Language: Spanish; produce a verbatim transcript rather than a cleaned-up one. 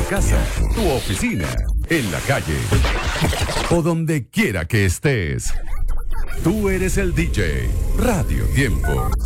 casa, tu oficina, en la calle o donde quiera que estés. Tú eres el D J. Radio Tiempo.